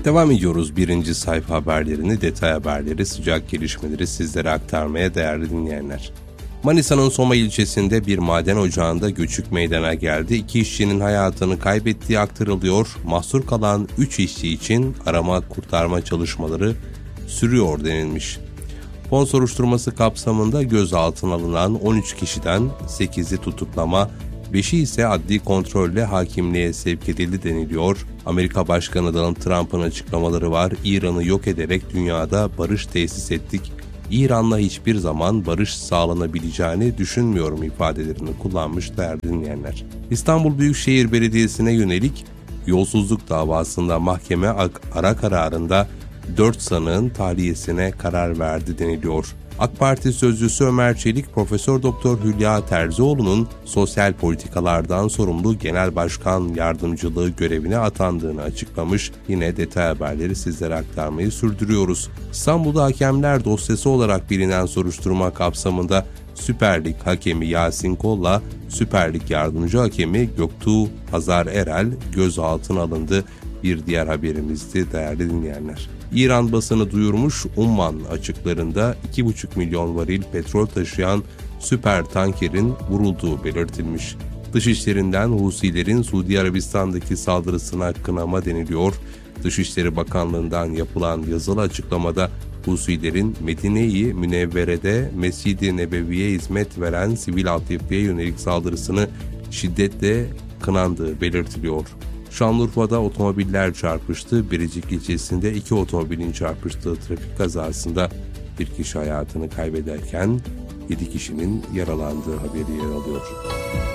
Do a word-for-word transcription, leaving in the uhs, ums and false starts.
Devam ediyoruz birinci sayfa haberlerini, detay haberleri, sıcak gelişmeleri sizlere aktarmaya değerli dinleyenler. Manisa'nın Soma ilçesinde bir maden ocağında göçük meydana geldi. İki işçinin hayatını kaybettiği aktarılıyor. Mahsur kalan üç işçi için arama kurtarma çalışmaları sürüyor denilmiş. Fon soruşturması kapsamında gözaltına alınan on üç kişiden sekizi tutuklama, beşi ise adli kontrolle hakimliğe sevk edildi deniliyor. Amerika Başkanı Donald Trump'ın açıklamaları var. İran'ı yok ederek dünyada barış tesis ettik. İran'la hiçbir zaman barış sağlanabileceğini düşünmüyorum ifadelerini kullanmış değerli dinleyenler. İstanbul Büyükşehir Belediyesi'ne yönelik yolsuzluk davasında mahkeme ara kararında dört sanığın tahliyesine karar verdi deniliyor. AK Parti sözcüsü Ömer Çelik, Profesör Doktor Hülya Terzioğlu'nun sosyal politikalardan sorumlu Genel Başkan Yardımcılığı görevine atandığını açıklamış. Yine detay haberleri sizlere aktarmayı sürdürüyoruz. İstanbul'da hakemler dosyası olarak bilinen soruşturma kapsamında Süper Lig hakemi Yasin Kol'la Süper Lig yardımcı hakemi Göktuğ Hazar Erel gözaltına alındı. Bir diğer haberimizdi değerli dinleyenler. İran basını duyurmuş, Umman açıklarında iki buçuk milyon varil petrol taşıyan süper tankerin vurulduğu belirtilmiş. Dışişlerinden Husilerin Suudi Arabistan'daki saldırısına kınama deniliyor. Dışişleri Bakanlığı'ndan yapılan yazılı açıklamada Husilerin Medine-i Münevvere'de Mescid-i Nebevi'ye hizmet veren sivil altyapıya yönelik saldırısını şiddetle kınandığı belirtiliyor. Şanlıurfa'da otomobiller çarpıştı. Birecik ilçesinde iki otomobilin çarpıştığı trafik kazasında bir kişi hayatını kaybederken yedi kişinin yaralandığı haberi yer alıyor.